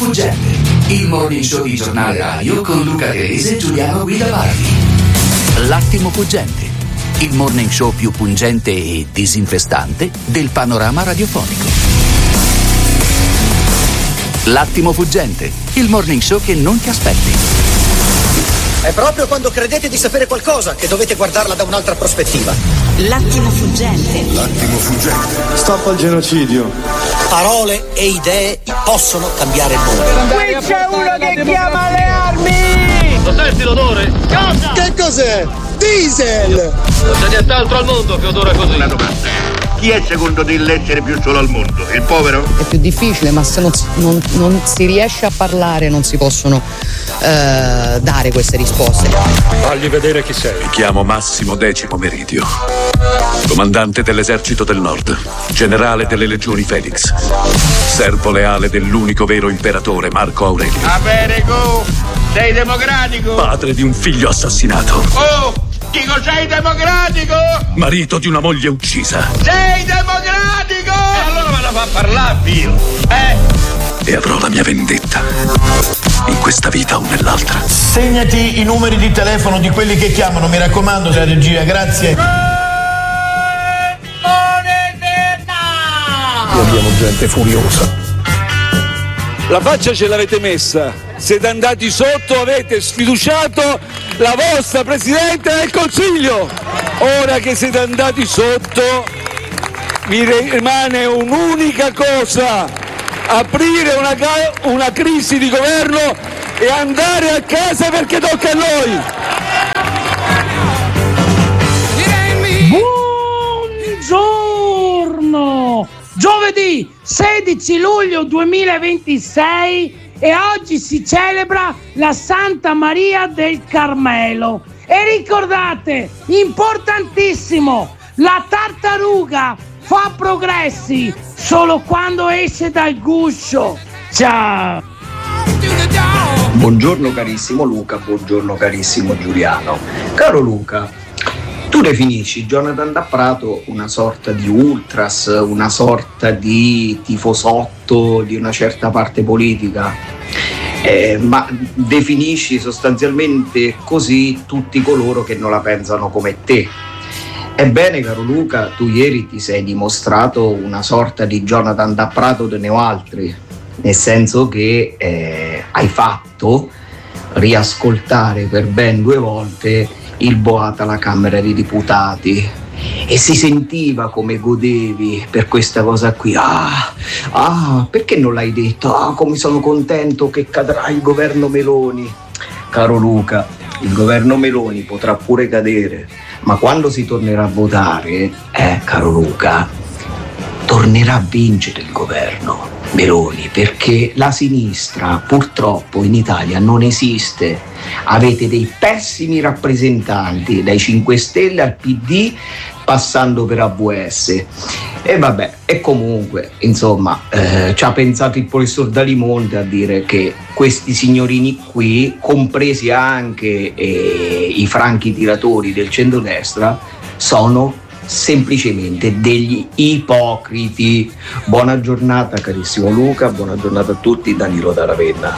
Fuggente, il morning show di giornale radio con Luca Telese e Giuliano Guida Bardi. L'attimo fuggente, il morning show più pungente e disinfestante del panorama radiofonico. L'attimo fuggente, il morning show che non ti aspetti. È proprio quando credete di sapere qualcosa che dovete guardarla da un'altra prospettiva. L'attimo fuggente. L'attimo fuggente. Stop al genocidio. Parole e idee possono cambiare il mondo. Qui c'è uno che chiama le armi! Lo senti l'odore? Cosa? Che cos'è? Diesel! Non c'è nient'altro al mondo che odora così. Una domanda. Chi è secondo te l'essere più solo al mondo? Il povero? È più difficile, ma se non si riesce a parlare non si possono dare queste risposte. Fagli vedere chi sei. Mi chiamo Massimo Decimo Meridio, comandante dell'esercito del Nord, generale delle legioni Felix, servo leale dell'unico vero imperatore Marco Aurelio. Va bene, go! Sei democratico? Padre di un figlio assassinato. Oh! Dico, sei democratico? Marito di una moglie uccisa. Sei democratico? Allora me la fa parlare, Dio. E avrò la mia vendetta, in questa vita o nell'altra. Segnati i numeri di telefono di quelli che chiamano, mi raccomando, la regia, grazie. Qui abbiamo gente furiosa. La faccia ce l'avete messa, siete andati sotto, avete sfiduciato la vostra Presidente del Consiglio. Ora che siete andati sotto vi rimane un'unica cosa: aprire una crisi di governo e andare a casa perché tocca a noi. Buongiorno! Giovedì 16 luglio 2026 e oggi si celebra la Santa Maria del Carmelo. E ricordate, importantissimo, la tartaruga fa progressi solo quando esce dal guscio. Ciao! Buongiorno carissimo Luca, buongiorno carissimo Giuliano. Caro Luca, tu definisci Jonathan da Prato una sorta di ultras, una sorta di tifosotto di una certa parte politica, ma definisci sostanzialmente così tutti coloro che non la pensano come te. Ebbene, caro Luca, tu ieri ti sei dimostrato una sorta di Jonathan da Prato de Neoaltri, nel senso che hai fatto riascoltare per ben 2 volte il boato alla Camera dei Deputati e si sentiva come godevi per questa cosa qui. Perché non l'hai detto? Come sono contento che cadrà il governo Meloni. Caro Luca, il governo Meloni potrà pure cadere, ma quando si tornerà a votare, caro Luca, tornerà a vincere il governo Meloni, perché la sinistra purtroppo in Italia non esiste. Avete dei pessimi rappresentanti, dai 5 Stelle al PD passando per AVS. E vabbè, e comunque, insomma, ci ha pensato il professor Dalimonte a dire che questi signorini qui, compresi anche i franchi tiratori del centrodestra, sono semplicemente degli ipocriti. Buona giornata carissimo Luca, buona giornata a tutti, Danilo da Ravenna.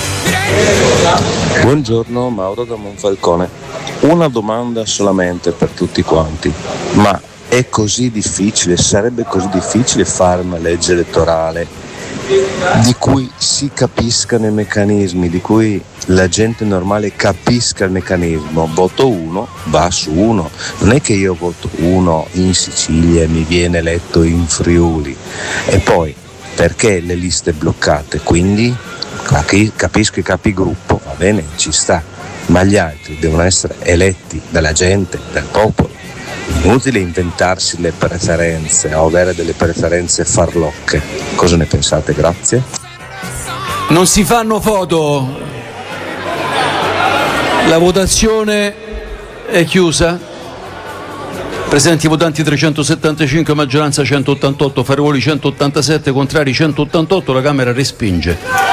Buongiorno, Mauro da Monfalcone. Una domanda solamente per tutti quanti, ma è così difficile, sarebbe così difficile fare una legge elettorale di cui si capiscano i meccanismi, di cui la gente normale capisca il meccanismo? Voto 1, va su 1. Non è che io voto 1 in Sicilia e mi viene eletto in Friuli. E poi, perché le liste bloccate? Quindi capisco i capigruppo, va bene, ci sta, ma gli altri devono essere eletti dalla gente, dal popolo. Inutile inventarsi le preferenze o avere delle preferenze farlocche. Cosa ne pensate? Grazie. Non si fanno foto. La votazione è chiusa. Presenti votanti 375, maggioranza 188, favorevoli 187, contrari 188. La Camera respinge.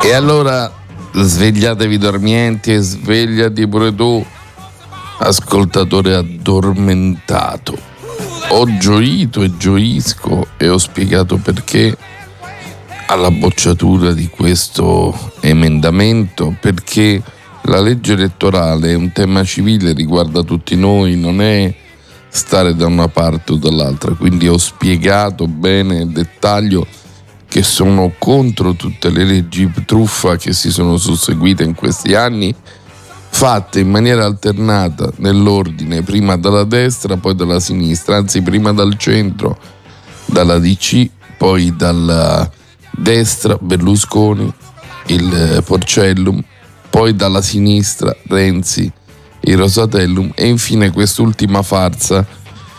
E allora svegliatevi dormienti e svegliati pure tu, ascoltatore addormentato. Ho gioito e gioisco e ho spiegato perché alla bocciatura di questo emendamento, perché la legge elettorale è un tema civile, riguarda tutti noi, non è stare da una parte o dall'altra, quindi ho spiegato bene nel dettaglio che sono contro tutte le leggi truffa che si sono susseguite in questi anni, fatte in maniera alternata nell'ordine, prima dalla destra, poi dalla sinistra, anzi prima dal centro, dalla DC, poi dalla destra Berlusconi, il Porcellum, poi dalla sinistra Renzi, il Rosatellum e infine quest'ultima farsa,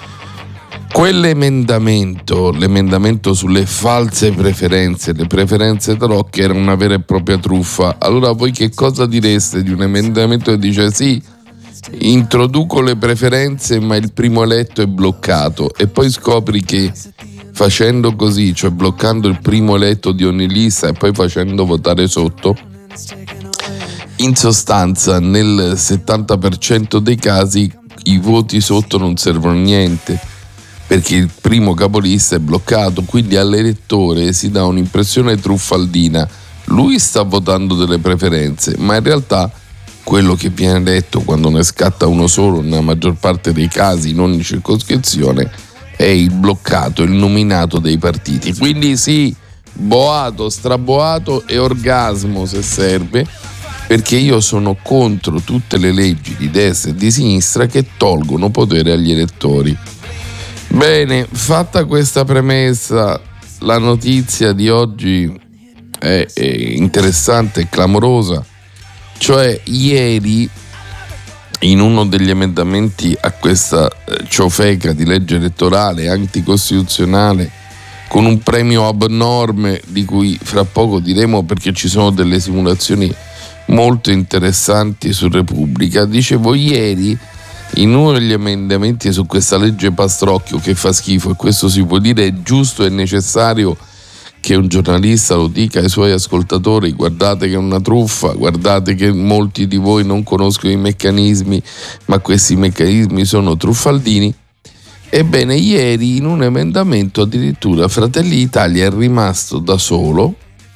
l'emendamento sulle false preferenze, le preferenze tarocche, era una vera e propria truffa. Allora voi che cosa direste di un emendamento che dice sì, introduco le preferenze ma il primo eletto è bloccato, e poi scopri che facendo così, cioè bloccando il primo eletto di ogni lista e poi facendo votare sotto, in sostanza nel 70% dei casi i voti sotto non servono a niente, perché il primo capolista è bloccato, quindi all'elettore si dà un'impressione truffaldina. Lui sta votando delle preferenze, ma in realtà quello che viene detto quando ne scatta uno solo, nella maggior parte dei casi, in ogni circoscrizione, è il bloccato, il nominato dei partiti. Quindi sì, boato, straboato e orgasmo se serve, perché io sono contro tutte le leggi di destra e di sinistra che tolgono potere agli elettori. Bene, fatta questa premessa, la notizia di oggi è interessante e clamorosa, cioè ieri in uno degli emendamenti a questa ciofeca di legge elettorale anticostituzionale con un premio abnorme di cui fra poco diremo perché ci sono delle simulazioni molto interessanti su Repubblica, dicevo ieri in uno degli emendamenti su questa legge Pastrocchio che fa schifo, e questo si può dire, è giusto e necessario che un giornalista lo dica ai suoi ascoltatori: guardate che è una truffa, guardate che molti di voi non conoscono i meccanismi, ma questi meccanismi sono truffaldini. Ebbene, ieri in un emendamento addirittura Fratelli d'Italia è rimasto da solo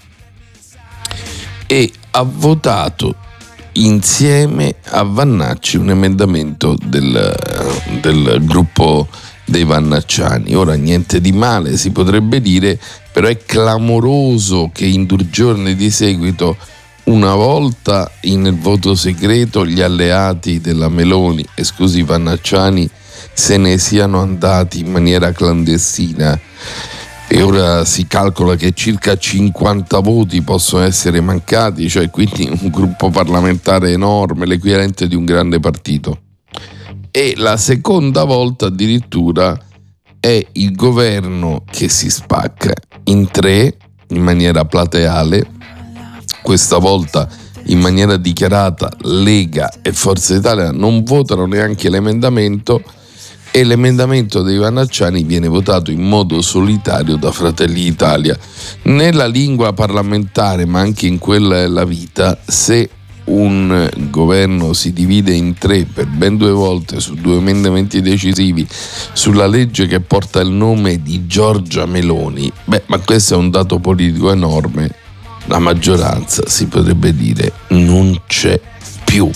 e ha votato insieme a Vannacci un emendamento del gruppo dei Vannacciani. Ora, niente di male si potrebbe dire, però è clamoroso che in 2 giorni di seguito, una volta nel voto segreto, gli alleati della Meloni, esclusi i Vannacciani, se ne siano andati in maniera clandestina, e ora si calcola che circa 50 voti possono essere mancati, cioè quindi un gruppo parlamentare enorme, l'equivalente di un grande partito. E la seconda volta addirittura è il governo che si spacca in 3 in maniera plateale, questa volta in maniera dichiarata Lega e Forza Italia non votano neanche l'emendamento, e l'emendamento dei Vannacciani viene votato in modo solitario da Fratelli d'Italia. Nella lingua parlamentare, ma anche in quella della vita, se un governo si divide in 3 per ben 2 volte su 2 emendamenti decisivi sulla legge che porta il nome di Giorgia Meloni, ma questo è un dato politico enorme. La maggioranza, si potrebbe dire, non c'è più.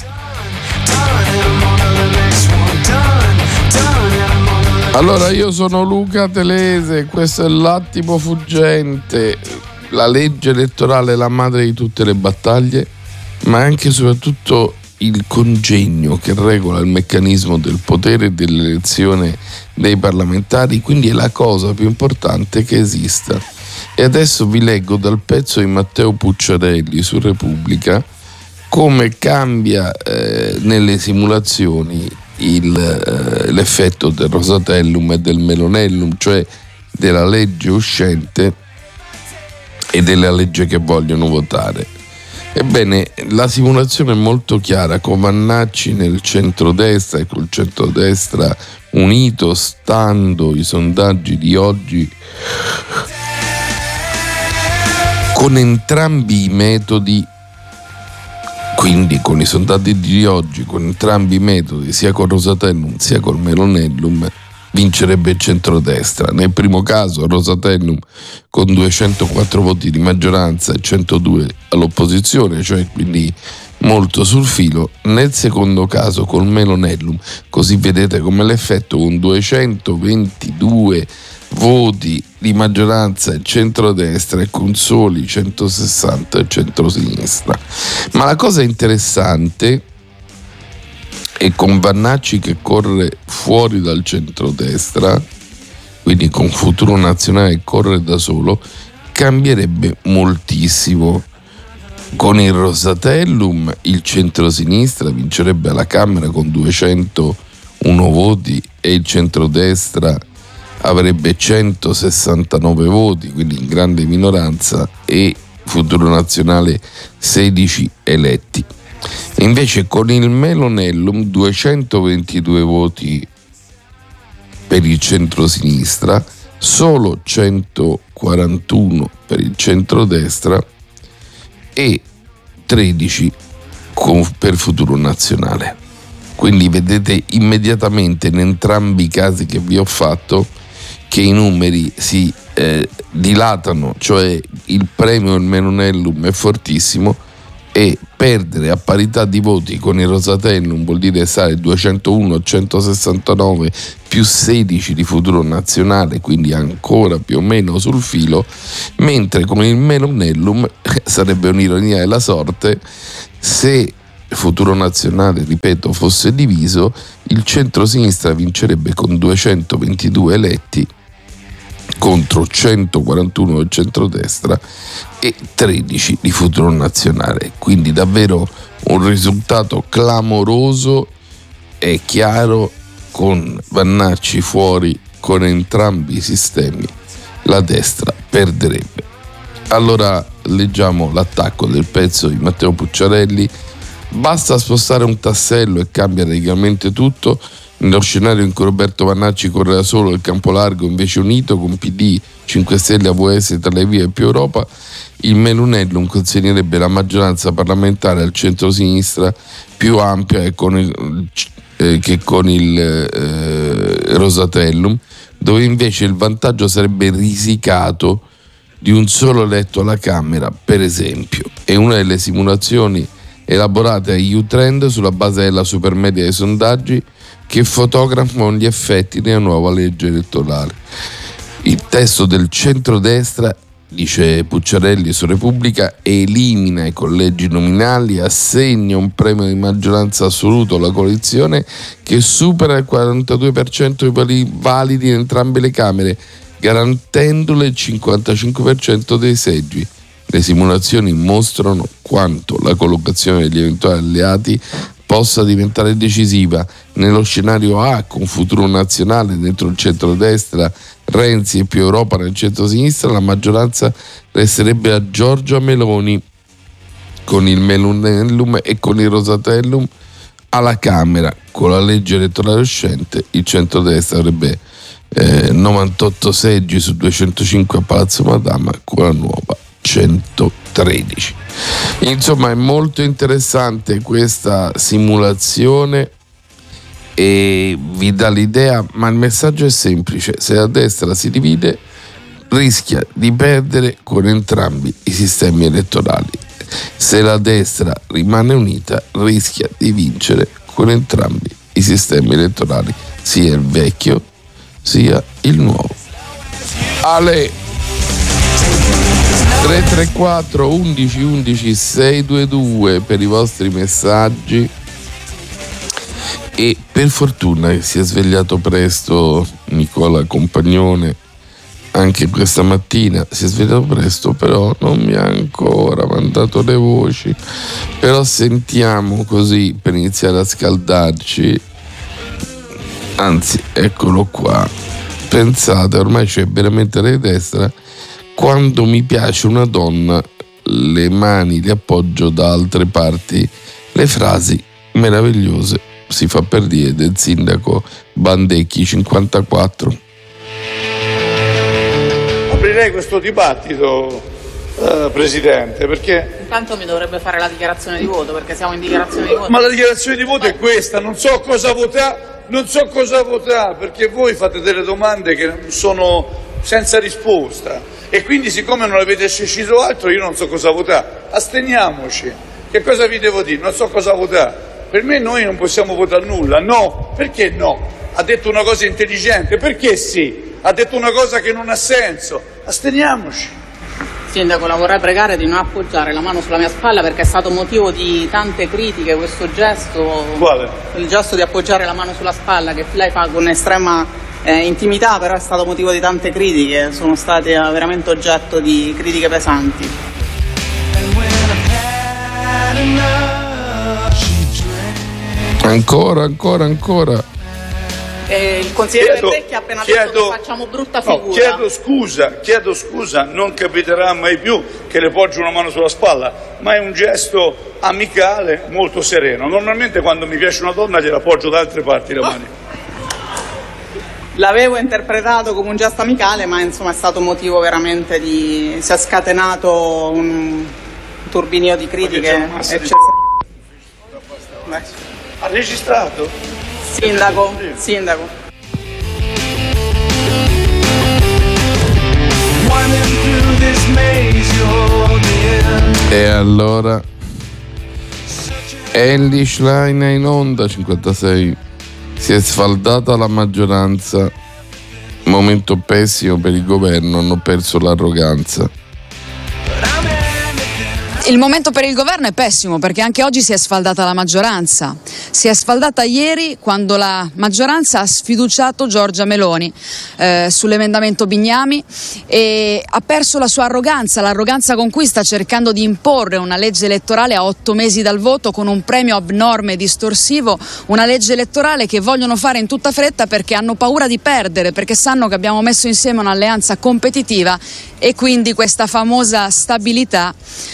Allora, io sono Luca Telese, questo è l'Attimo Fuggente. La legge elettorale è la madre di tutte le battaglie, ma anche e soprattutto il congegno che regola il meccanismo del potere e dell'elezione dei parlamentari, quindi è la cosa più importante che esista. E adesso vi leggo dal pezzo di Matteo Pucciarelli su Repubblica come cambia nelle simulazioni l'effetto del Rosatellum e del Melonellum, cioè della legge uscente e della legge che vogliono votare. Ebbene, la simulazione è molto chiara, con Vannacci nel centrodestra e col centrodestra unito, stando i sondaggi di oggi, con entrambi i metodi, quindi con i sondaggi di oggi, con entrambi i metodi, sia con Rosatellum sia col Melonellum, vincerebbe il centrodestra. Nel primo caso Rosatellum con 204 voti di maggioranza e 102 all'opposizione, cioè quindi molto sul filo. Nel secondo caso col Melonellum, così vedete come l'effetto, con 222 voti di maggioranza e centrodestra e con soli 160 il centrosinistra. Ma la cosa interessante è con Vannacci che corre fuori dal centrodestra, quindi con Futuro Nazionale che corre da solo, cambierebbe moltissimo. Con il Rosatellum il centrosinistra vincerebbe alla Camera con 201 voti e il centrodestra avrebbe 169 voti, quindi in grande minoranza, e Futuro Nazionale 16 eletti. Invece con il Melonellum 222 voti per il centrosinistra, solo 141 per il centrodestra e 13 per Futuro Nazionale. Quindi vedete immediatamente in entrambi i casi che vi ho fatto che i numeri si dilatano, cioè il premio del Melonellum è fortissimo e perdere a parità di voti con il Rosatellum vuol dire stare 201 a 169 più 16 di Futuro Nazionale, quindi ancora più o meno sul filo, mentre con il Melonellum sarebbe un'ironia della sorte, se Futuro Nazionale, ripeto, fosse diviso, il centrosinistra vincerebbe con 222 eletti contro 141 del centrodestra e 13 di Futuro Nazionale. Quindi davvero un risultato clamoroso, è chiaro, con Vannacci fuori, con entrambi i sistemi la destra perderebbe. Allora leggiamo l'attacco del pezzo di Matteo Pucciarelli. Basta spostare un tassello e cambia radicalmente tutto. Nello scenario in cui Roberto Vannacci corre da solo, il campo largo invece unito con PD, 5 Stelle, AVS, Italia Viva e più Europa, il Melonellum consegnerebbe la maggioranza parlamentare al centro-sinistra più ampia che con il Rosatellum, dove invece il vantaggio sarebbe risicato di un solo eletto alla Camera, per esempio. È una delle simulazioni elaborate a U-Trend sulla base della supermedia dei sondaggi che fotografano gli effetti della nuova legge elettorale. Il testo del centrodestra, dice Pucciarelli su Repubblica, elimina i collegi nominali, assegna un premio di maggioranza assoluto alla coalizione che supera il 42% dei validi in entrambe le Camere, garantendole il 55% dei seggi. Le simulazioni mostrano quanto la collocazione degli eventuali alleati possa diventare decisiva. Nello scenario A, con Futuro Nazionale dentro il centrodestra, Renzi e più Europa nel centro-sinistra, la maggioranza resterebbe a Giorgia Meloni. Con il Melonellum e con il Rosatellum alla Camera, con la legge elettorale uscente, il centrodestra avrebbe 98 seggi su 205 a Palazzo Madama, con la nuova 113. Insomma, è molto interessante questa simulazione e vi dà l'idea, ma il messaggio è semplice: se la destra si divide rischia di perdere con entrambi i sistemi elettorali, se la destra rimane unita rischia di vincere con entrambi i sistemi elettorali, sia il vecchio sia il nuovo. Ale 334 11 11 622 per i vostri messaggi. E per fortuna che si è svegliato presto Nicola Compagnone anche questa mattina, si è svegliato presto, però non mi ha ancora mandato le voci, però sentiamo così per iniziare a scaldarci. Anzi, eccolo qua. Pensate, ormai c'è veramente la destra. Quando mi piace una donna, le mani le appoggio da altre parti. Le frasi meravigliose, si fa per dire, del sindaco Bandecchi 54. Aprirei questo dibattito Presidente, perché... Intanto mi dovrebbe fare la dichiarazione di voto, perché siamo in dichiarazione di voto. Ma la dichiarazione di voto è questa, non so cosa votare, perché voi fate delle domande che sono senza risposta e quindi siccome non avete deciso altro io non so cosa votare. Asteniamoci. Che cosa vi devo dire? Non so cosa votare. Per me noi non possiamo votare nulla. No, perché no? Ha detto una cosa intelligente, perché sì? Ha detto una cosa che non ha senso. Asteniamoci. Sindaco, la vorrei pregare di non appoggiare la mano sulla mia spalla perché è stato motivo di tante critiche questo gesto. Quale? Il gesto di appoggiare la mano sulla spalla che lei fa con estrema intimità, però è stato motivo di tante critiche, sono state veramente oggetto di critiche pesanti. Ancora. Il consigliere Petrecchi ha appena detto che facciamo brutta figura. Chiedo scusa, non capiterà mai più che le poggio una mano sulla spalla, ma è un gesto amicale, molto sereno. Normalmente quando mi piace una donna gliela poggio da altre parti le mani. L'avevo interpretato come un gesto amicale, ma insomma è stato motivo veramente di... si è scatenato un turbinio di critiche. Ha registrato? Sindaco. E allora Elly Schlein è in onda 56. Si è sfaldata la maggioranza. Momento pessimo per il governo, hanno perso l'arroganza. Il momento per il governo è pessimo perché anche oggi si è sfaldata la maggioranza. Si è sfaldata ieri quando la maggioranza ha sfiduciato Giorgia Meloni sull'emendamento Bignami e ha perso la sua l'arroganza con cui sta cercando di imporre una legge elettorale a 8 mesi dal voto con un premio abnorme e distorsivo, una legge elettorale che vogliono fare in tutta fretta perché hanno paura di perdere, perché sanno che abbiamo messo insieme un'alleanza competitiva e quindi questa famosa stabilità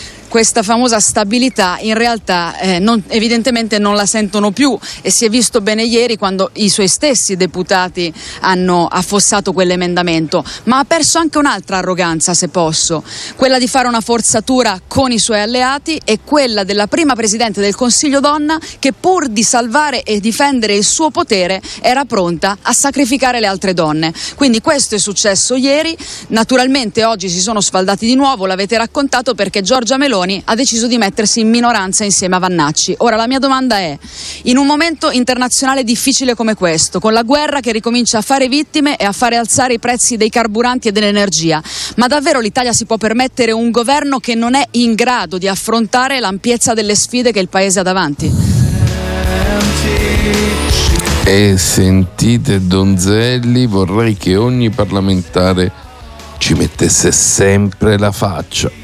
in realtà evidentemente non la sentono più e si è visto bene ieri quando i suoi stessi deputati hanno affossato quell'emendamento, ma ha perso anche un'altra arroganza, se posso, quella di fare una forzatura con i suoi alleati e quella della prima Presidente del Consiglio donna che pur di salvare e difendere il suo potere era pronta a sacrificare le altre donne. Quindi questo è successo ieri, naturalmente oggi si sono sfaldati di nuovo, l'avete raccontato, perché Giorgia Meloni ha deciso di mettersi in minoranza insieme a Vannacci. Ora la mia domanda è: in un momento internazionale difficile come questo, con la guerra che ricomincia a fare vittime e a fare alzare i prezzi dei carburanti e dell'energia, ma davvero l'Italia si può permettere un governo che non è in grado di affrontare l'ampiezza delle sfide che il Paese ha davanti? E sentite Donzelli, vorrei che ogni parlamentare ci mettesse sempre la faccia.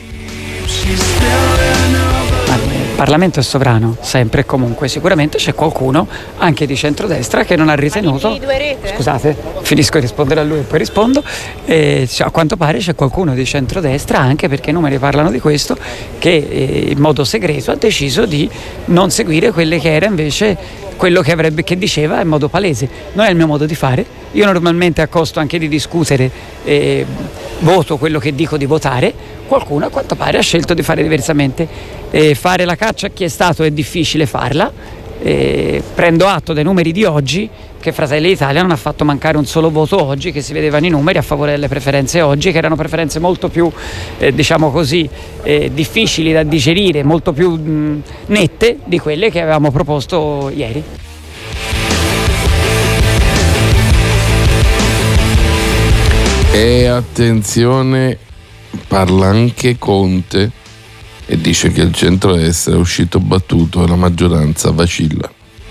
Il Parlamento è sovrano, sempre e comunque. Sicuramente c'è qualcuno, anche di centrodestra, che non ha ritenuto... Scusate, finisco di rispondere a lui e poi rispondo. A quanto pare c'è qualcuno di centrodestra, anche perché i numeri parlano di questo, che in modo segreto ha deciso di non seguire quelle che era invece quello che diceva in modo palese. Non è il mio modo di fare. Io normalmente, a costo anche di discutere, voto quello che dico di votare. Qualcuno a quanto pare ha scelto di fare diversamente. Fare la caccia a chi è stato è difficile farla. Prendo atto dei numeri di oggi, che Fratelli d'Italia non ha fatto mancare un solo voto oggi, che si vedevano i numeri a favore delle preferenze oggi, che erano preferenze molto più difficili da digerire, molto più nette di quelle che avevamo proposto ieri. E attenzione, parla anche Conte e dice che il centro-destra è uscito battuto e la maggioranza vacilla.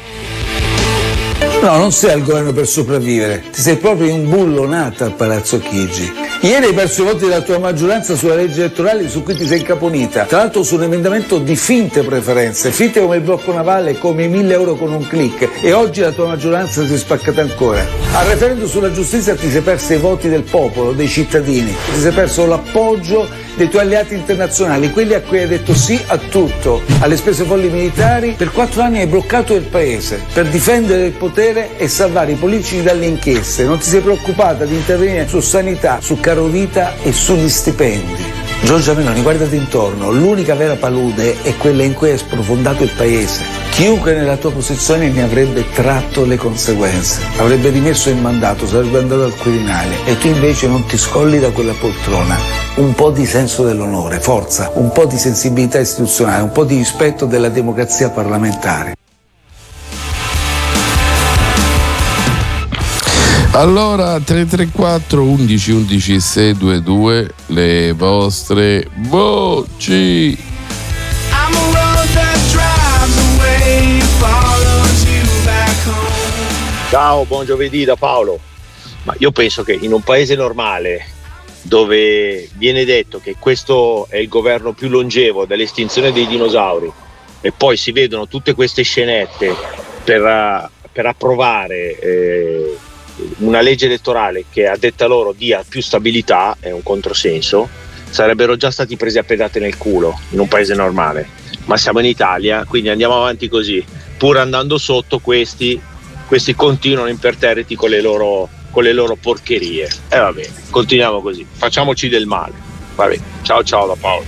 No, non sei al governo per sopravvivere, ti sei proprio imbullonata al Palazzo Chigi. Ieri hai perso i voti della tua maggioranza sulla legge elettorale su cui ti sei incaponita, tra l'altro su un emendamento di finte preferenze, finte come il blocco navale, come i 1.000 euro con un click, e oggi la tua maggioranza si è spaccata ancora. Al referendum sulla giustizia ti sei perso i voti del popolo, dei cittadini, ti sei perso l'appoggio dei tuoi alleati internazionali, quelli a cui hai detto sì a tutto, alle spese folli militari. Per 4 anni hai bloccato il paese per difendere il potere e salvare i politici dalle inchieste, non ti sei preoccupata di intervenire su sanità, su carovita e sugli stipendi. Giorgia Meloni, guardati intorno, l'unica vera palude è quella in cui è sprofondato il paese. Chiunque nella tua posizione ne avrebbe tratto le conseguenze, avrebbe rimesso il mandato, sarebbe andato al Quirinale e tu invece non ti scolli da quella poltrona. Un po' di senso dell'onore, forza, un po' di sensibilità istituzionale, un po' di rispetto della democrazia parlamentare. Allora 334 11 11 622 le vostre voci. Ciao, buon giovedì da Paolo. Ma io penso che in un paese normale, dove viene detto che questo è il governo più longevo dall'estinzione dei dinosauri, e poi si vedono tutte queste scenette per approvare una legge elettorale che a detta loro dia più stabilità, è un controsenso, sarebbero già stati presi a pedate nel culo in un paese normale. Ma siamo in Italia, quindi andiamo avanti così, pur andando sotto questi continuano imperterriti con le loro porcherie. E va bene, continuiamo così, facciamoci del male. Va bene, ciao da Paolo.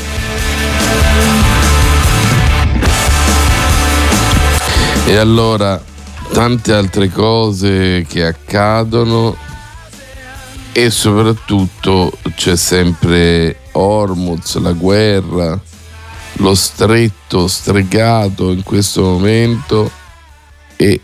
E allora tante altre cose che accadono e soprattutto c'è sempre Hormuz, la guerra, lo stretto stregato in questo momento e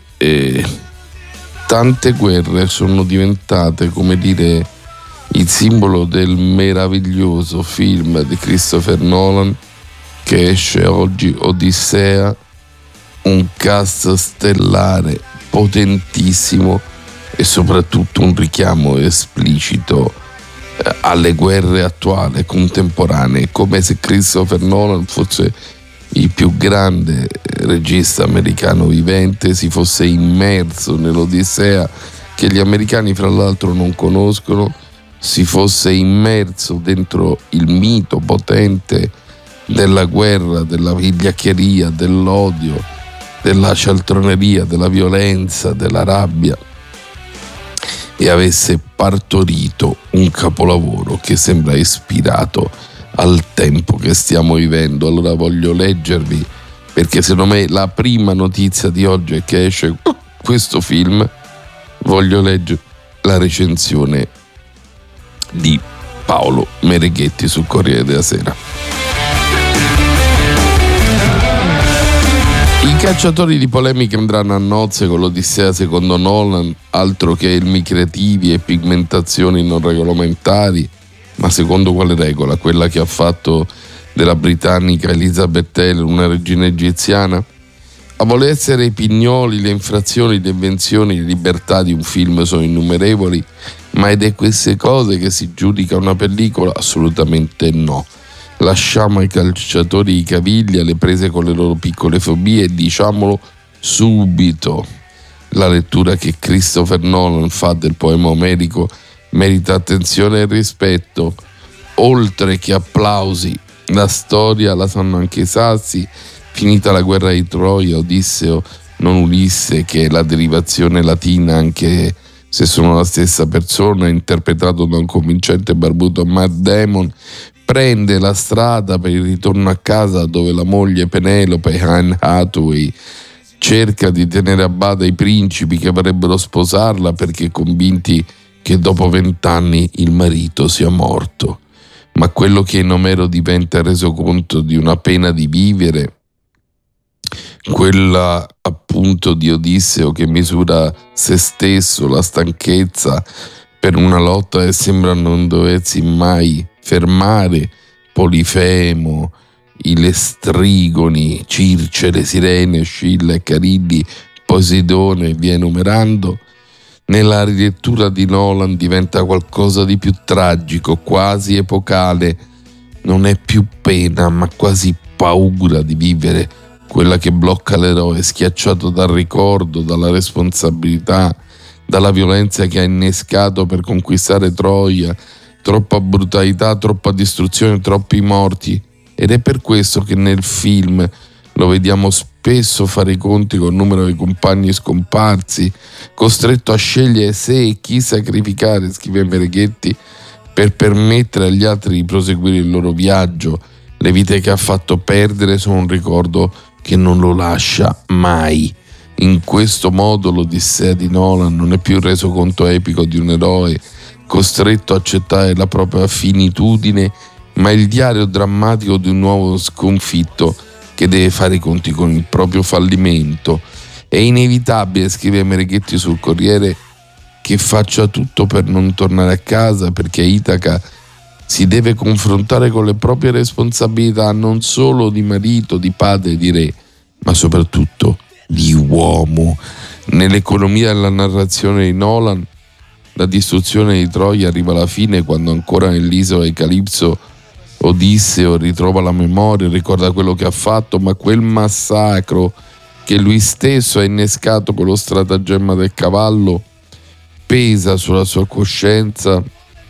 tante guerre sono diventate, come dire, il simbolo del meraviglioso film di Christopher Nolan che esce oggi, Odissea, un cast stellare potentissimo e soprattutto un richiamo esplicito alle guerre attuali, contemporanee, come se Christopher Nolan fosse il più grande regista americano vivente, si fosse immerso nell'Odissea che gli americani fra l'altro non conoscono, si fosse immerso dentro il mito potente della guerra, della vigliaccheria, dell'odio, della cialtroneria, della violenza, della rabbia e avesse partorito un capolavoro che sembra ispirato al tempo che stiamo vivendo. Allora voglio leggervi, perché secondo me la prima notizia di oggi è che esce questo film, voglio leggere la recensione di Paolo Mereghetti sul Corriere della Sera. I cacciatori di polemiche andranno a nozze con l'Odissea secondo Nolan, altro che elmi creativi e pigmentazioni non regolamentari, ma secondo quale regola? Quella che ha fatto della britannica Elizabeth Taylor una regina egiziana? A voler essere i pignoli, le infrazioni, le invenzioni, le libertà di un film sono innumerevoli, ma ed è queste cose che si giudica una pellicola? Assolutamente no. Lasciamo ai calciatori i cavigli alle prese con le loro piccole fobie e diciamolo subito, la lettura che Christopher Nolan fa del poema omerico merita attenzione e rispetto, oltre che applausi. La storia la sanno anche i sassi, finita la guerra di Troia, Odisseo, non Ulisse, che è la derivazione latina anche se sono la stessa persona, interpretato da un convincente barbuto Matt Damon, prende la strada per il ritorno a casa dove la moglie Penelope, Anne Hathaway, cerca di tenere a bada i principi che vorrebbero sposarla perché convinti che dopo 20 anni il marito sia morto. Ma quello che in Omero diventa resoconto di una pena di vivere, quella appunto di Odisseo che misura se stesso, la stanchezza per una lotta che sembra non doversi mai fermare, Polifemo, i Lestrigoni, Circe, le Sirene, Scilla e Carilli, Poseidone, via enumerando, nella rilettura di Nolan diventa qualcosa di più tragico, quasi epocale. Non è più pena, ma quasi paura di vivere, quella che blocca l'eroe, schiacciato dal ricordo, dalla responsabilità, dalla violenza che ha innescato per conquistare Troia. Troppa brutalità, troppa distruzione, troppi morti. Ed è per questo che nel film lo vediamo spesso fare i conti col numero di compagni scomparsi, costretto a scegliere se e chi sacrificare, scrive Mereghetti, per permettere agli altri di proseguire il loro viaggio. Le vite che ha fatto perdere sono un ricordo che non lo lascia mai. In questo modo l'Odissea di Nolan non è più il resoconto epico di un eroe costretto a accettare la propria finitudine, ma il diario drammatico di un nuovo sconfitto che deve fare i conti con il proprio fallimento. È inevitabile, scrive Mereghetti sul Corriere, che faccia tutto per non tornare a casa, perché Itaca si deve confrontare con le proprie responsabilità, non solo di marito, di padre, di re, ma soprattutto di uomo. Nell'economia della narrazione di Nolan, la distruzione di Troia arriva alla fine, quando ancora nell'isola di Calipso Odisseo ritrova la memoria, ricorda quello che ha fatto, ma quel massacro che lui stesso ha innescato con lo stratagemma del cavallo pesa sulla sua coscienza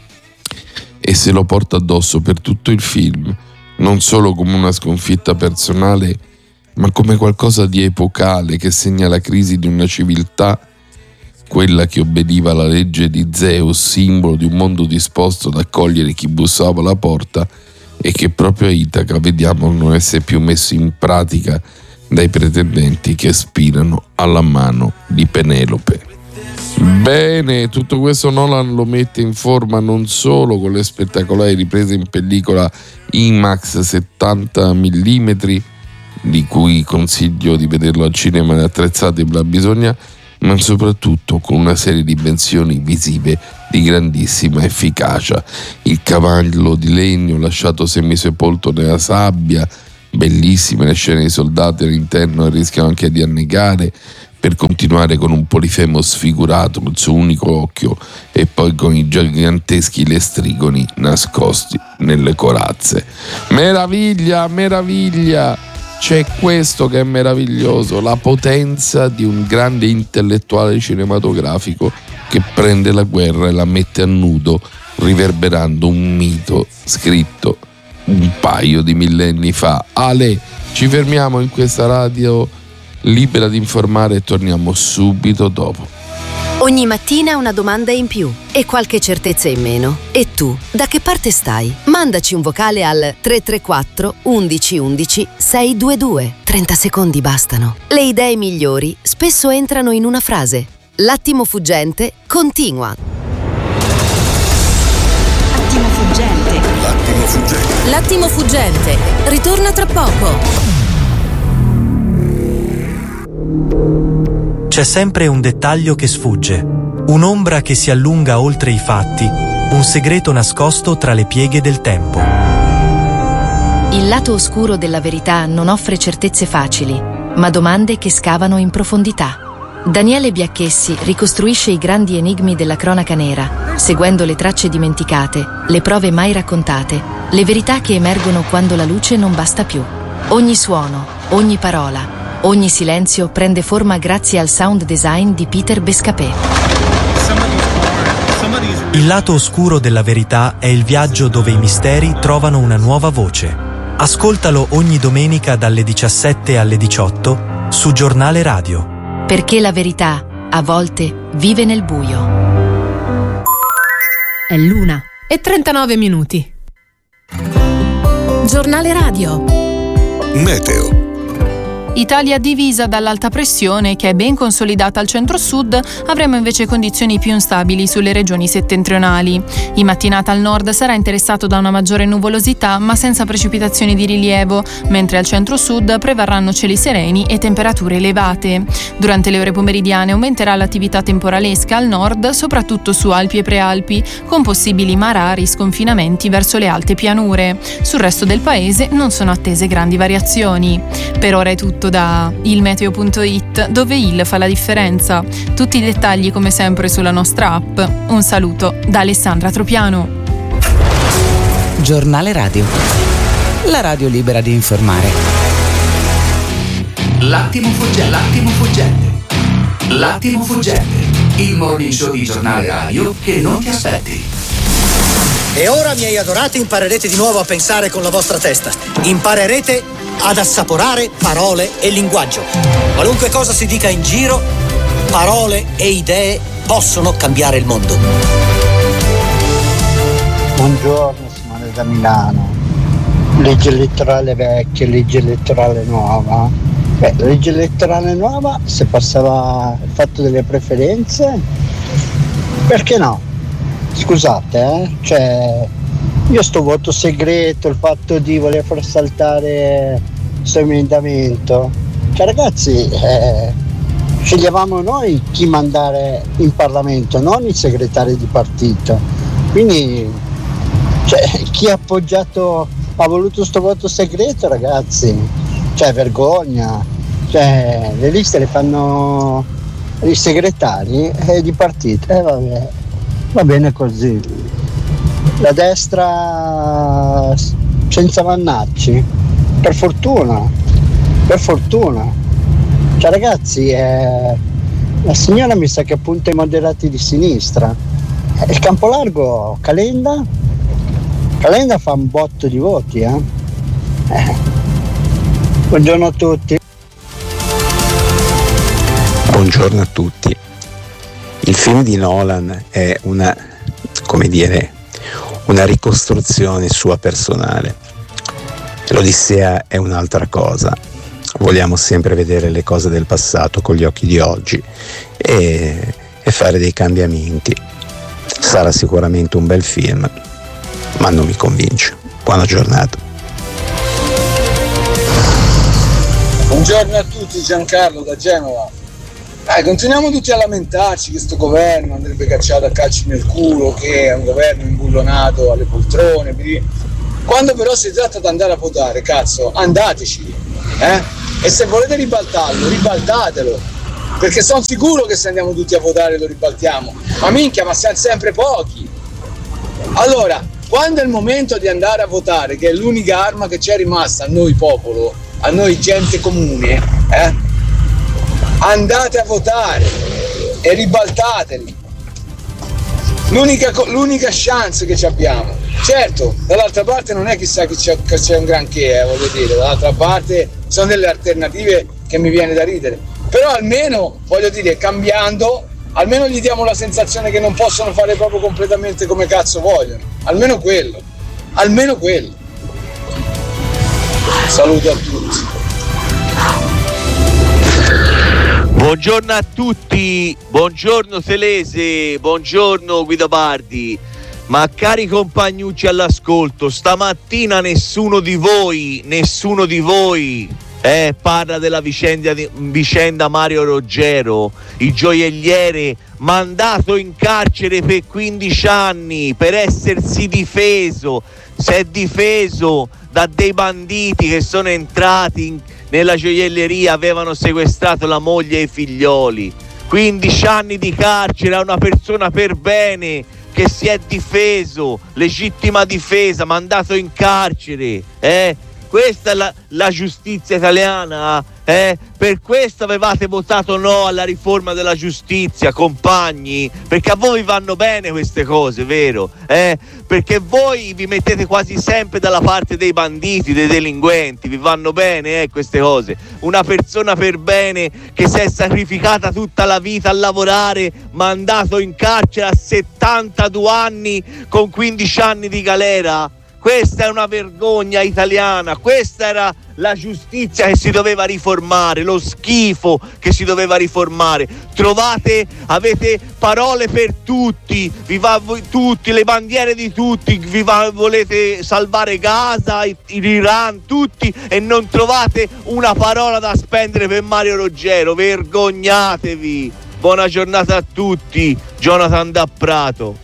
e se lo porta addosso per tutto il film, non solo come una sconfitta personale, ma come qualcosa di epocale che segna la crisi di una civiltà, quella che obbediva alla legge di Zeus, simbolo di un mondo disposto ad accogliere chi bussava alla porta, e che proprio a Itaca vediamo non essere più messo in pratica dai pretendenti che aspirano alla mano di Penelope. Bene, tutto questo Nolan lo mette in forma non solo con le spettacolari riprese in pellicola IMAX 70 mm, di cui consiglio di vederlo al cinema e attrezzati la bisogna, ma soprattutto con una serie di invenzioni visive di grandissima efficacia. Il cavallo di legno lasciato semisepolto nella sabbia, bellissime le scene dei soldati all'interno che rischiano anche di annegare, per continuare con un Polifemo sfigurato col suo unico occhio e poi con i giganteschi lestrigoni nascosti nelle corazze. Meraviglia, meraviglia! C'è questo che è meraviglioso, la potenza di un grande intellettuale cinematografico che prende la guerra e la mette a nudo, riverberando un mito scritto un paio di millenni fa. Ale, ci fermiamo in questa radio libera di informare e torniamo subito dopo. Ogni mattina una domanda in più e qualche certezza in meno. E tu, da che parte stai? Mandaci un vocale al 334 11 11 622. 30 secondi bastano. Le idee migliori spesso entrano in una frase. L'attimo fuggente continua. Attimo fuggente. L'attimo fuggente. L'attimo fuggente. Ritorna tra poco. C'è sempre un dettaglio che sfugge, un'ombra che si allunga oltre i fatti, un segreto nascosto tra le pieghe del tempo. Il lato oscuro della verità non offre certezze facili, ma domande che scavano in profondità. Daniele Biacchessi ricostruisce i grandi enigmi della cronaca nera, seguendo le tracce dimenticate, le prove mai raccontate, le verità che emergono quando la luce non basta più. Ogni suono, ogni parola, ogni silenzio prende forma grazie al sound design di Peter Bescapé. Il lato oscuro della verità è il viaggio dove i misteri trovano una nuova voce. Ascoltalo ogni domenica dalle 17 alle 18 su Giornale Radio. Perché la verità, a volte, vive nel buio. È l'1:39. Giornale Radio. Meteo. Italia divisa dall'alta pressione che è ben consolidata al centro-sud, avremo invece condizioni più instabili sulle regioni settentrionali. In mattinata al nord sarà interessato da una maggiore nuvolosità ma senza precipitazioni di rilievo, mentre al centro-sud prevarranno cieli sereni e temperature elevate. Durante le ore pomeridiane aumenterà l'attività temporalesca al nord, soprattutto su Alpi e Prealpi, con possibili marari sconfinamenti verso le alte pianure. Sul resto del paese non sono attese grandi variazioni. Per ora è tutto da ilmeteo.it, dove il fa la differenza. Tutti i dettagli come sempre sulla nostra app. Un saluto da Alessandra Tropiano. Giornale Radio, la radio libera di informare. L'attimo fuggente. L'attimo fuggente. L'attimo fuggente. Il morning show di Giornale Radio che non ti aspetti. E ora, miei adorati, imparerete di nuovo a pensare con la vostra testa. Imparerete ad assaporare parole e linguaggio. Qualunque cosa si dica in giro, parole e idee possono cambiare il mondo. Buongiorno, Simone da Milano. Legge elettorale vecchia, legge elettorale nuova. La legge elettorale nuova, se passava il fatto delle preferenze, perché no? Scusate, cioè io sto voto segreto, il fatto di voler far saltare questo emendamento, cioè ragazzi, sceglievamo noi chi mandare in Parlamento, non i segretari di partito. Quindi cioè, chi ha appoggiato, ha voluto sto voto segreto, ragazzi, cioè vergogna, cioè le liste le fanno i segretari di partito, vabbè, va bene così. La destra senza mannacci, per fortuna, cioè ragazzi, la signora mi sa che punta ai moderati di sinistra. Il Campolargo, Calenda fa un botto di voti, Buongiorno a tutti. Buongiorno a tutti. Il film di Nolan è una ricostruzione sua personale. L'Odissea è un'altra cosa. Vogliamo sempre vedere le cose del passato con gli occhi di oggi e fare dei cambiamenti. Sarà sicuramente un bel film, ma non mi convince. Buona giornata. Buongiorno a tutti, Giancarlo da Genova. Continuiamo tutti a lamentarci che sto governo andrebbe cacciato a calci nel culo, che è un governo imbullonato alle poltrone. Quando però si tratta di andare a votare, cazzo, andateci, E se volete ribaltarlo, ribaltatelo. Perché sono sicuro che se andiamo tutti a votare lo ribaltiamo. Ma minchia, ma siamo sempre pochi. Allora, quando è il momento di andare a votare, che è l'unica arma che c'è rimasta a noi popolo, a noi gente comune, andate a votare e ribaltateli. L'unica chance che abbiamo. Certo, dall'altra parte non è chissà che c'è un granché, voglio dire, dall'altra parte sono delle alternative che mi viene da ridere. Però almeno, voglio dire, cambiando, almeno gli diamo la sensazione che non possono fare proprio completamente come cazzo vogliono. Almeno quello. Saluto a tutti. Buongiorno a tutti, buongiorno Telese, buongiorno Guido Bardi. Ma cari compagnucci all'ascolto, stamattina nessuno di voi parla della vicenda Mario Roggero, il gioielliere mandato in carcere per 15 anni per essersi difeso. Si è difeso da dei banditi che sono entrati nella gioielleria, avevano sequestrato la moglie e i figlioli. 15 anni di carcere a una persona per bene che si è difeso, legittima difesa, mandato in carcere, Questa è la giustizia italiana, Per questo avevate votato no alla riforma della giustizia, compagni, perché a voi vanno bene queste cose, vero? Perché voi vi mettete quasi sempre dalla parte dei banditi, dei delinquenti, vi vanno bene queste cose. Una persona per bene che si è sacrificata tutta la vita a lavorare, mandato in carcere a 72 anni con 15 anni di galera. Questa è una vergogna italiana, questa era la giustizia che si doveva riformare, lo schifo che si doveva riformare. Avete parole per tutti, tutti, le bandiere di tutti, volete salvare Gaza, l'Iran, tutti, e non trovate una parola da spendere per Mario Roggero. Vergognatevi. Buona giornata a tutti, Jonathan da Prato.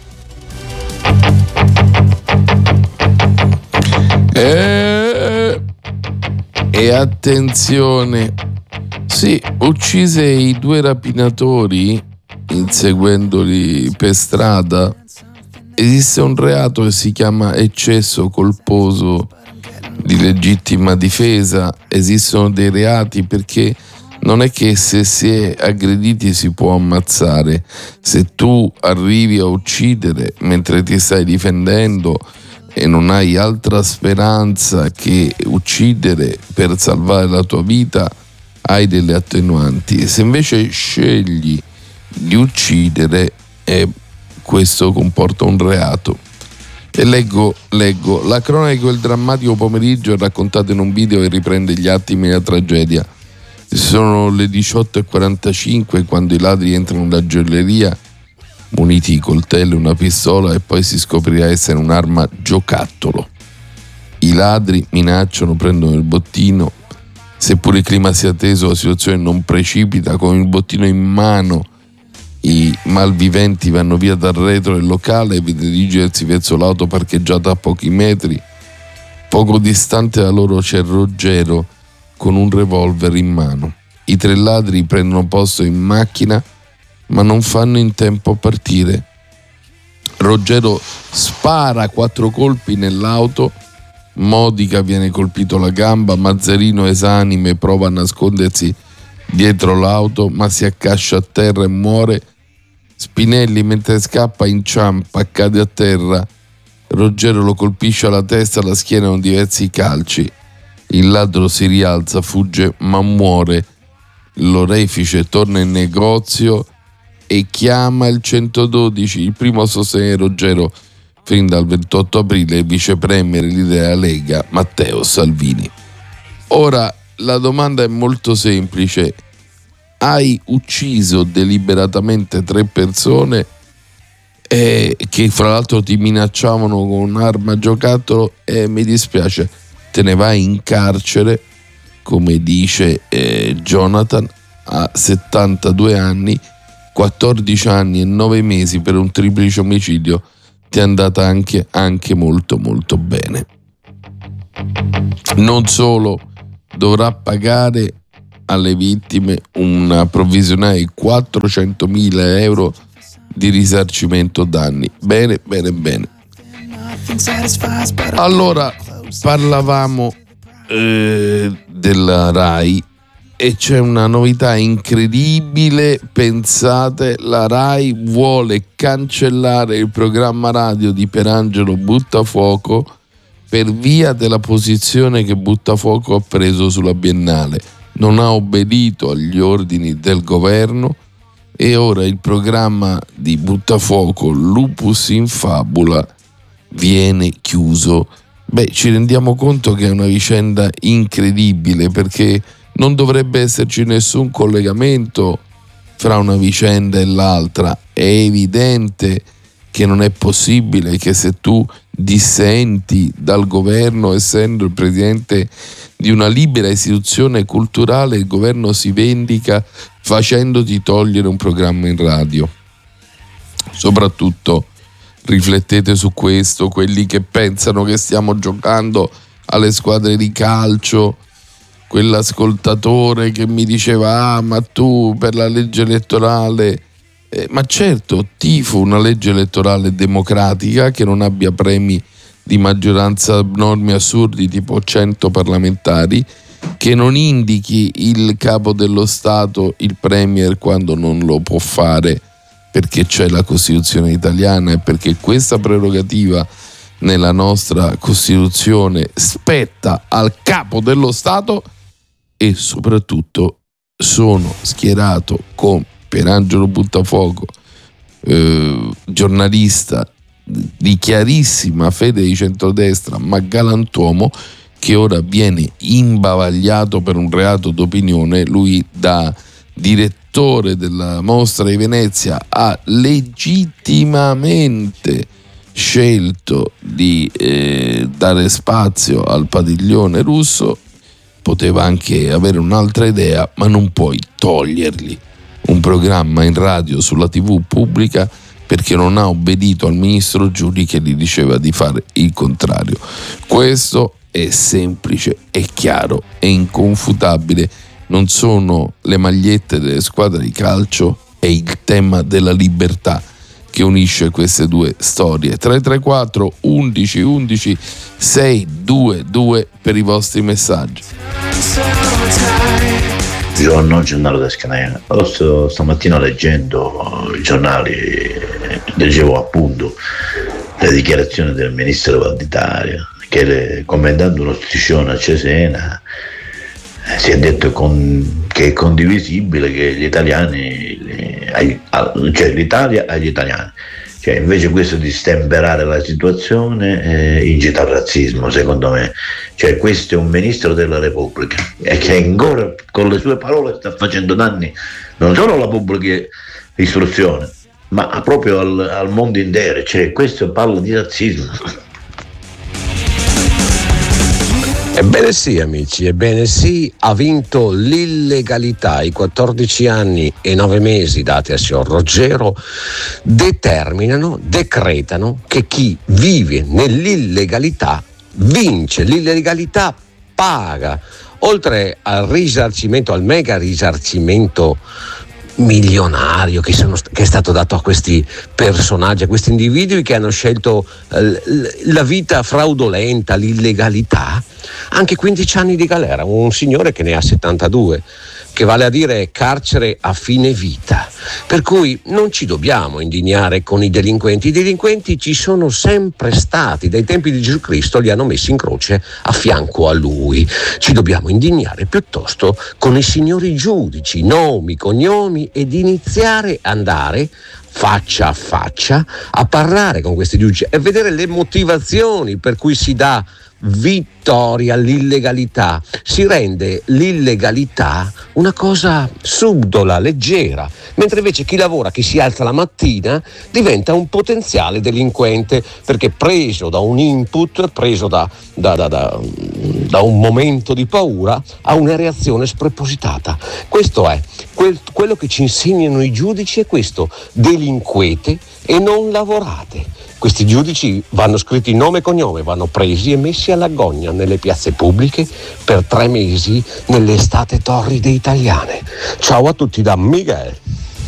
E attenzione, sì, uccise i 2 rapinatori inseguendoli per strada. Esiste un reato che si chiama eccesso colposo di legittima difesa. Esistono dei reati perché non è che se si è aggrediti si può ammazzare. Se tu arrivi a uccidere mentre ti stai difendendo e non hai altra speranza che uccidere per salvare la tua vita, hai delle attenuanti. Se invece scegli di uccidere, questo comporta un reato. E leggo, la cronaca di quel drammatico pomeriggio è raccontata in un video che riprende gli attimi della tragedia. Sono le 18:45 quando i ladri entrano nella gioielleria muniti di coltello e una pistola, e poi si scoprirà essere un'arma giocattolo. I ladri minacciano, prendono il bottino. Seppure il clima sia teso, la situazione non precipita. Con il bottino in mano i malviventi vanno via dal retro del locale e dirigersi verso l'auto parcheggiata a pochi metri. Poco distante da loro c'è Ruggero con un revolver in mano. I 3 ladri prendono posto in macchina ma non fanno in tempo a partire. Ruggero spara 4 colpi nell'auto. Modica viene colpito alla gamba. Mazzarino, esanime, prova a nascondersi dietro l'auto ma si accascia a terra e muore. Spinelli, mentre scappa, inciampa, cade a terra. Ruggero lo colpisce alla testa e alla schiena con diversi calci. Il ladro si rialza, fugge ma muore. L'orefice torna in negozio e chiama il 112. Il primo a sostenere Ruggero fin dal 28 aprile è il vice premier della Lega Matteo Salvini. Ora la domanda è molto semplice: hai ucciso deliberatamente 3 persone che fra l'altro ti minacciavano con un'arma giocattolo e mi dispiace, te ne vai in carcere, come dice Jonathan, a 72 anni, 14 anni e 9 mesi per un triplice omicidio. Ti è andata anche molto molto bene. Non solo, dovrà pagare alle vittime una provvisionale di 400.000 euro di risarcimento danni. Bene. Allora, parlavamo della RAI e c'è una novità incredibile. Pensate, la RAI vuole cancellare il programma radio di Pierangelo Buttafuoco per via della posizione che Buttafuoco ha preso sulla Biennale. Non ha obbedito agli ordini del governo e ora il programma di Buttafuoco, Lupus in Fabula, viene chiuso. Ci rendiamo conto che è una vicenda incredibile, perché non dovrebbe esserci nessun collegamento fra una vicenda e l'altra. È evidente che non è possibile che se tu dissenti dal governo, essendo il presidente di una libera istituzione culturale, il governo si vendica facendoti togliere un programma in radio. Soprattutto riflettete su questo, quelli che pensano che stiamo giocando alle squadre di calcio. Quell'ascoltatore che mi diceva ma tu per la legge elettorale, ma certo, tifo una legge elettorale democratica che non abbia premi di maggioranza abnormi assurdi tipo 100 parlamentari, che non indichi il capo dello Stato, il premier, quando non lo può fare perché c'è la Costituzione italiana e perché questa prerogativa nella nostra Costituzione spetta al capo dello Stato. E soprattutto sono schierato con Pierangelo Buttafuoco, giornalista di chiarissima fede di centrodestra ma galantuomo, che ora viene imbavagliato per un reato d'opinione. Lui, da direttore della Mostra di Venezia, ha legittimamente scelto di dare spazio al padiglione russo. Poteva anche avere un'altra idea, ma non puoi togliergli un programma in radio sulla TV pubblica perché non ha obbedito al ministro Giuli che gli diceva di fare il contrario. Questo è semplice, è chiaro, è inconfutabile. Non sono le magliette delle squadre di calcio, è il tema della libertà che unisce queste due storie. 334 11 11 622 per i vostri messaggi. Buongiorno, Gennaro da Scanea. Stamattina leggendo i giornali leggevo appunto le dichiarazioni del ministro Valditara che, commentando uno striscione a Cesena, si è detto che è condivisibile che gli italiani, cioè l'Italia agli italiani, Cioè, invece questo di stemperare la situazione incita al razzismo, secondo me. Cioè, questo è un ministro della Repubblica e che ancora con le sue parole sta facendo danni non solo alla pubblica istruzione, ma proprio al mondo intero. Cioè, questo parla di razzismo. Ebbene sì, amici, ebbene sì, ha vinto l'illegalità. I 14 anni e 9 mesi dati al signor Roggero decretano che chi vive nell'illegalità vince. L'illegalità paga. Oltre al risarcimento, al mega risarcimento milionario che è stato dato a questi personaggi, a questi individui che hanno scelto la vita fraudolenta, l'illegalità, anche 15 anni di galera, un signore che ne ha 72, che vale a dire carcere a fine vita. Per cui non ci dobbiamo indignare con i delinquenti ci sono sempre stati, dai tempi di Gesù Cristo li hanno messi in croce a fianco a lui. Ci dobbiamo indignare piuttosto con i signori giudici, nomi, cognomi, ed iniziare ad andare faccia a faccia a parlare con questi giudici e vedere le motivazioni per cui si dà vittoria all'illegalità. Si rende l'illegalità una cosa subdola, leggera, mentre invece chi lavora, chi si alza la mattina diventa un potenziale delinquente, perché preso da un input, preso da un momento di paura, ha una reazione spropositata. Questo è quello che ci insegnano i giudici, è questo: delinquete e non lavorate. Questi giudici vanno scritti nome e cognome, vanno presi e messi alla gogna nelle piazze pubbliche per 3 mesi nelle estate torride italiane. Ciao a tutti da Miguel.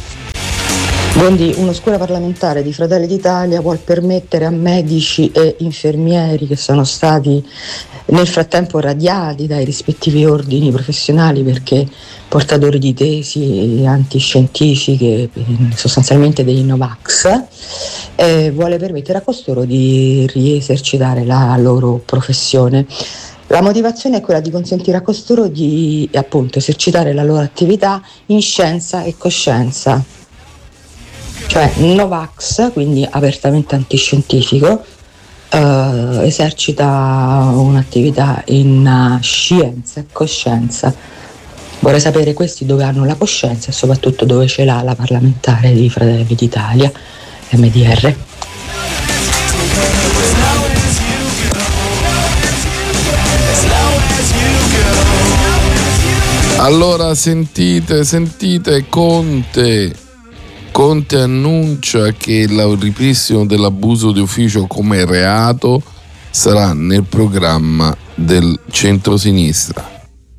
Buondì, un'oscura parlamentare di Fratelli d'Italia vuol permettere a medici e infermieri che sono stati nel frattempo radiati dai rispettivi ordini professionali perché portatori di tesi antiscientifiche, sostanzialmente dei Novax, vuole permettere a costoro di riesercitare la loro professione. La motivazione è quella di consentire a costoro di appunto esercitare la loro attività in scienza e coscienza. Cioè Novax, quindi apertamente antiscientifico, esercita un'attività in scienza e coscienza. Vorrei sapere questi dove hanno la coscienza e soprattutto dove ce l'ha la parlamentare di Fratelli d'Italia, MDR. Allora sentite, Conte annuncia che il ripristino dell'abuso di ufficio come reato sarà nel programma del centrosinistra.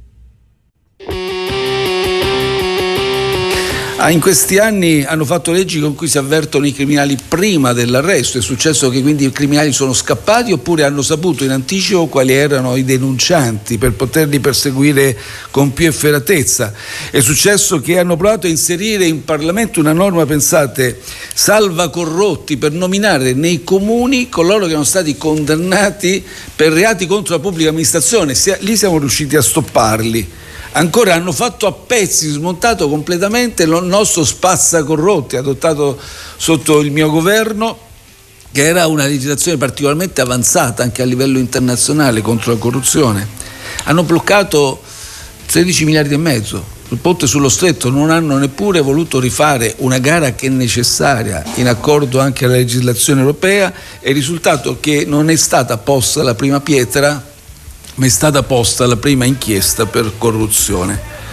In questi anni hanno fatto leggi con cui si avvertono i criminali prima dell'arresto. È successo che quindi i criminali sono scappati oppure hanno saputo in anticipo quali erano i denuncianti per poterli perseguire con più efferatezza. È successo che hanno provato a inserire in Parlamento una norma, pensate, salva corrotti, per nominare nei comuni coloro che erano stati condannati per reati contro la pubblica amministrazione. Lì siamo riusciti a stopparli. Ancora hanno fatto a pezzi, smontato completamente il nostro spazzacorrotti adottato sotto il mio governo, che era una legislazione particolarmente avanzata anche a livello internazionale contro la corruzione. Hanno bloccato 13 miliardi e mezzo sul ponte sullo Stretto, non hanno neppure voluto rifare una gara che è necessaria in accordo anche alla legislazione europea, e il risultato è che non è stata posta la prima pietra, ma è stata posta la prima inchiesta per corruzione.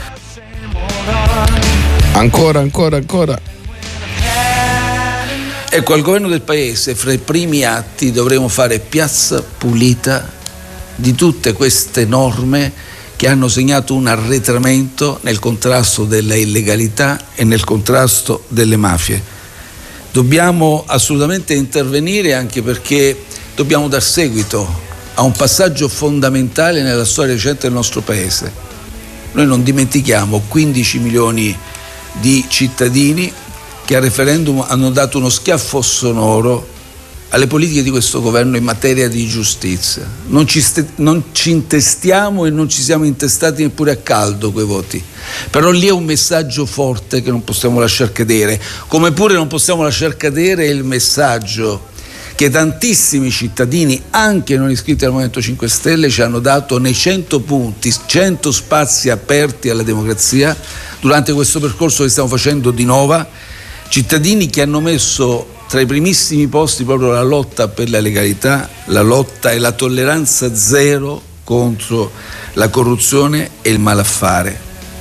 Ancora. Ecco, al governo del Paese, fra i primi atti dovremo fare piazza pulita di tutte queste norme che hanno segnato un arretramento nel contrasto della illegalità e nel contrasto delle mafie. Dobbiamo assolutamente intervenire, anche perché dobbiamo dar seguito a un passaggio fondamentale nella storia recente del nostro Paese. Noi non dimentichiamo 15 milioni di cittadini che al referendum hanno dato uno schiaffo sonoro alle politiche di questo governo in materia di giustizia. Non ci intestiamo e non ci siamo intestati neppure a caldo quei voti, però lì è un messaggio forte che non possiamo lasciar cadere, come pure non possiamo lasciar cadere il messaggio che tantissimi cittadini, anche non iscritti al Movimento 5 Stelle, ci hanno dato nei 100 punti, 100 spazi aperti alla democrazia durante questo percorso che stiamo facendo di Nova, cittadini che hanno messo tra i primissimi posti proprio la lotta per la legalità, la lotta e la tolleranza zero contro la corruzione e il malaffare.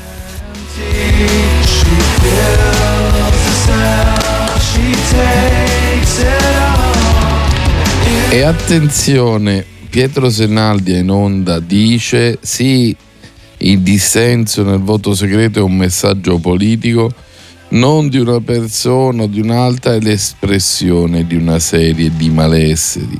E attenzione, Pietro Senaldi in onda dice sì, il dissenso nel voto segreto è un messaggio politico, non di una persona o di un'altra, è l'espressione di una serie di malesseri.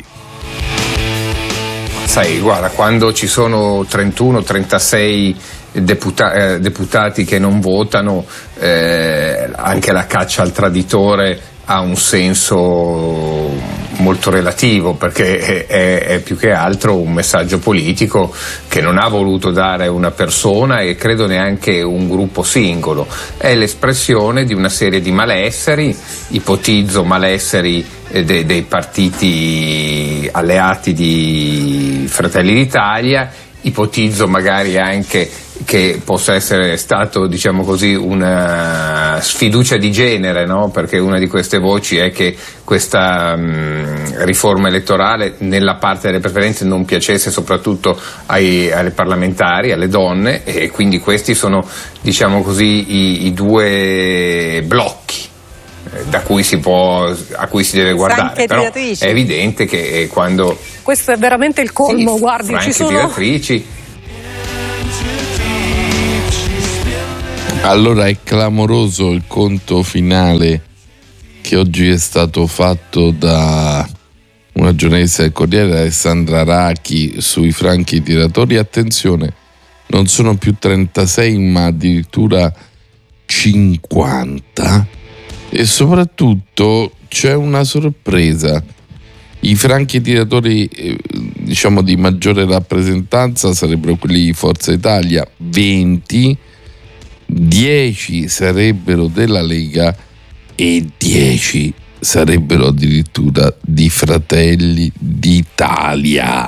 Sai, guarda, quando ci sono 31-36 deputati che non votano, anche la caccia al traditore ha un senso molto relativo, perché è più che altro un messaggio politico che non ha voluto dare una persona e credo neanche un gruppo singolo, è l'espressione di una serie di malesseri, ipotizzo malesseri dei partiti alleati di Fratelli d'Italia, ipotizzo magari anche che possa essere stato, diciamo così, una sfiducia di genere, no? Perché una di queste voci è che questa riforma elettorale nella parte delle preferenze non piacesse soprattutto alle parlamentari, alle donne, e quindi questi sono, diciamo così, i due blocchi a cui si deve guardare. Però è evidente che quando questo è veramente il colmo, guardi, ci sono tiratrici. Allora è clamoroso il conto finale che oggi è stato fatto da una giornalista del Corriere, Alessandra Rachi, sui franchi tiratori. Attenzione, non sono più 36 ma addirittura 50, e soprattutto c'è una sorpresa: i franchi tiratori diciamo di maggiore rappresentanza sarebbero quelli di Forza Italia, 20, 10 sarebbero della Lega e 10 sarebbero addirittura di Fratelli d'Italia.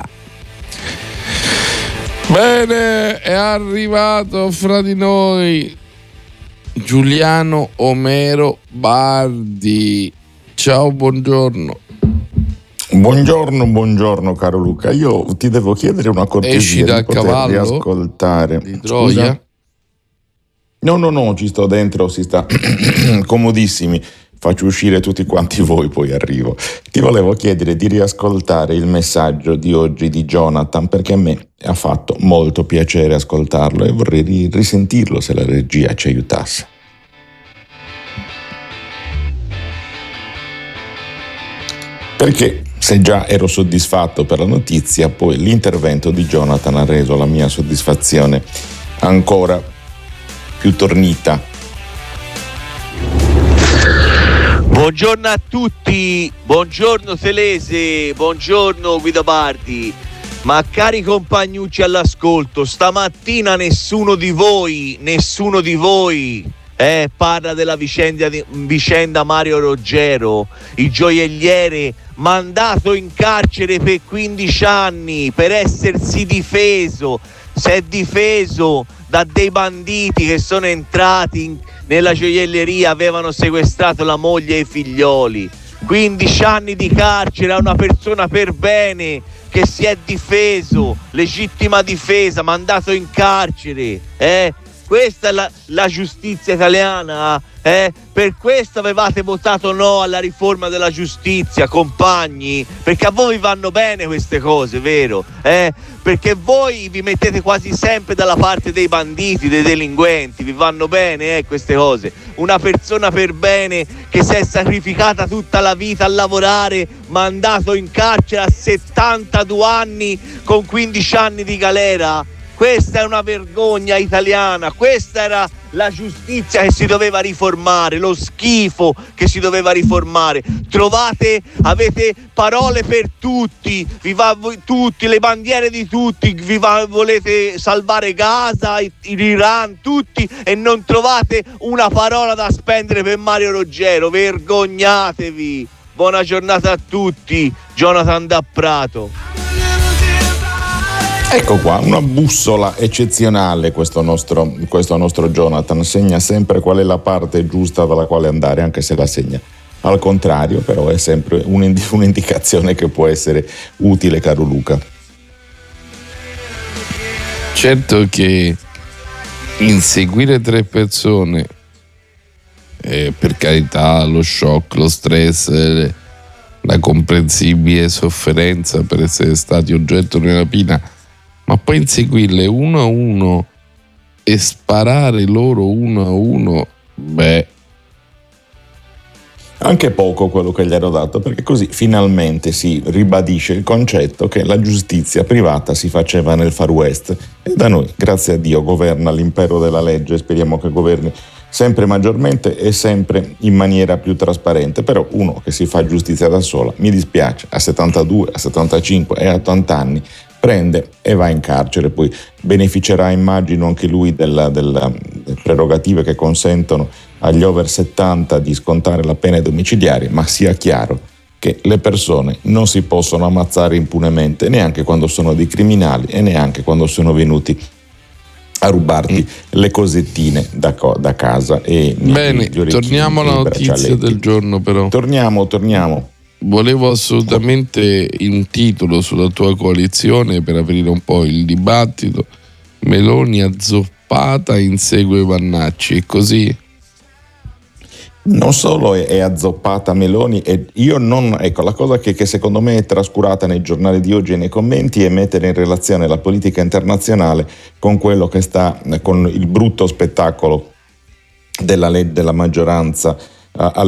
Bene, è arrivato fra di noi Giuliano Omero Bardi. Ciao, buongiorno. Buongiorno caro Luca, io ti devo chiedere una cortesia. Esci dal di poter cavallo riascoltare di Troia? Scusa? No, ci sto dentro, si sta comodissimi, faccio uscire tutti quanti voi, poi arrivo. Ti volevo chiedere di riascoltare il messaggio di oggi di Jonathan, perché a me ha fatto molto piacere ascoltarlo e vorrei risentirlo se la regia ci aiutasse. Perché se già ero soddisfatto per la notizia, poi l'intervento di Jonathan ha reso la mia soddisfazione ancora più tornita. Buongiorno a tutti, buongiorno Selese, buongiorno Guido Bardi. Ma cari compagnucci all'ascolto, stamattina nessuno di voi parla della vicenda Mario Roggero, il gioielliere mandato in carcere per 15 anni per essersi difeso. Si è difeso da dei banditi che sono entrati nella gioielleria, avevano sequestrato la moglie e i figlioli. 15 anni di carcere a una persona per bene che si è difeso, legittima difesa, mandato in carcere. Questa è la giustizia italiana. Per questo avevate votato no alla riforma della giustizia, compagni, perché a voi vanno bene queste cose, vero? Perché voi vi mettete quasi sempre dalla parte dei banditi, dei delinquenti, vi vanno bene queste cose. Una persona per bene che si è sacrificata tutta la vita a lavorare, mandato in carcere a 72 anni con 15 anni di galera. Questa è una vergogna italiana, questa era la giustizia che si doveva riformare, lo schifo che si doveva riformare. Avete parole per tutti, tutti, le bandiere di tutti, volete salvare Gaza, l'Iran, tutti, e non trovate una parola da spendere per Mario Roggero. Vergognatevi. Buona giornata a tutti, Jonathan da Prato. Ecco qua, una bussola eccezionale questo nostro Jonathan, segna sempre qual è la parte giusta dalla quale andare, anche se la segna al contrario, però è sempre un'indicazione che può essere utile, caro Luca. Certo che inseguire 3 persone, per carità, lo shock, lo stress, la comprensibile sofferenza per essere stati oggetto di una rapina, ma poi inseguirle uno a uno e sparare loro uno a uno, anche poco quello che gli ero dato, perché così finalmente si ribadisce il concetto che la giustizia privata si faceva nel Far West e da noi, grazie a Dio, governa l'impero della legge. Speriamo che governi sempre maggiormente e sempre in maniera più trasparente. Però uno che si fa giustizia da sola, mi dispiace, a 72, a 75 e a 80 anni prende e va in carcere. Poi beneficerà, immagino, anche lui delle prerogative che consentono agli over 70 di scontare la pena domiciliare, ma sia chiaro che le persone non si possono ammazzare impunemente, neanche quando sono dei criminali e neanche quando sono venuti a rubarti le cosettine da casa. Bene, torniamo alla notizia del giorno, però. Torniamo. Volevo assolutamente un titolo sulla tua coalizione per aprire un po' il dibattito. Meloni azzoppata insegue Vannacci, è così? Non solo è azzoppata Meloni, ecco, la cosa che secondo me è trascurata nei giornali di oggi e nei commenti è mettere in relazione la politica internazionale con quello che con il brutto spettacolo della maggioranza